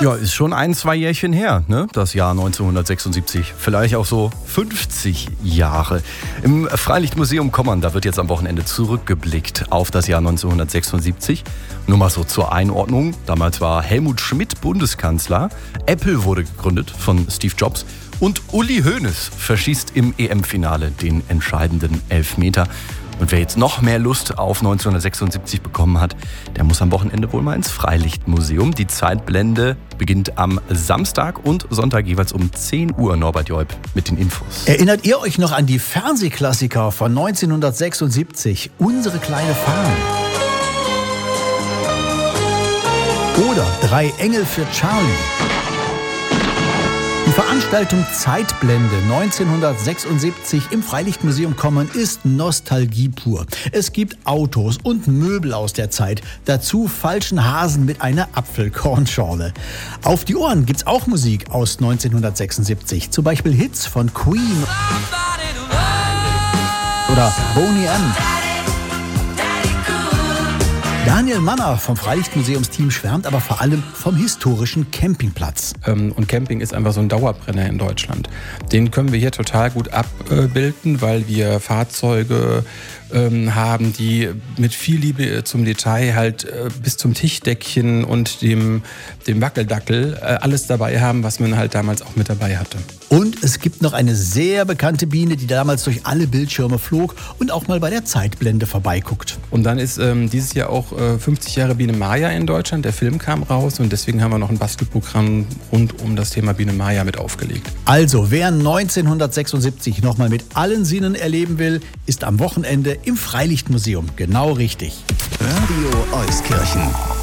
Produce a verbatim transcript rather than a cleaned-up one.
Ja, ist schon ein, zwei Jährchen her, ne? Das Jahr neunzehnhundertsechsundsiebzig. Vielleicht auch so fünfzig Jahre. Im Freilichtmuseum Kommern, da wird jetzt am Wochenende zurückgeblickt auf das Jahr neunzehnhundertsechsundsiebzig. Nur mal so zur Einordnung. Damals war Helmut Schmidt Bundeskanzler. Apple wurde gegründet von Steve Jobs. Und Uli Hoeneß verschießt im E M-Finale den entscheidenden Elfmeter. Und wer jetzt noch mehr Lust auf neunzehnhundertsechsundsiebzig bekommen hat, der muss am Wochenende wohl mal ins Freilichtmuseum. Die Zeitblende beginnt am Samstag und Sonntag jeweils um zehn Uhr. Norbert Joib mit den Infos. Erinnert ihr euch noch an die Fernsehklassiker von neunzehnhundertsechsundsiebzig? Unsere kleine Fahne. Oder Drei Engel für Charlie. Die Veranstaltung Zeitblende neunzehnhundertsechsundsiebzig im Freilichtmuseum Kommern ist Nostalgie pur. Es gibt Autos und Möbel aus der Zeit, dazu falschen Hasen mit einer Apfelkornschorle. Auf die Ohren gibt's auch Musik aus neunzehnhundertsechsundsiebzig, zum Beispiel Hits von Queen oder Boney M. Daniel Manner vom Freilichtmuseumsteam schwärmt aber vor allem vom historischen Campingplatz. Und Camping ist einfach so ein Dauerbrenner in Deutschland. Den können wir hier total gut abbilden, weil wir Fahrzeuge ähm, haben, die mit viel Liebe zum Detail halt äh, bis zum Tischdeckchen und dem, dem Wackeldackel äh, alles dabei haben, was man halt damals auch mit dabei hatte. Und es gibt noch eine sehr bekannte Biene, die damals durch alle Bildschirme flog und auch mal bei der Zeitblende vorbeiguckt. Und dann ist ähm, dieses Jahr auch äh, fünfzig Jahre Biene Maya in Deutschland. Der Film kam raus und deswegen haben wir noch ein Bastelprogramm rund um das Thema Biene Maya mit aufgelegt. Also, wer neunzehnhundertsechsundsiebzig nochmal mit allen Sinnen erleben will, ist am Wochenende im Freilichtmuseum genau richtig. Radio Euskirchen.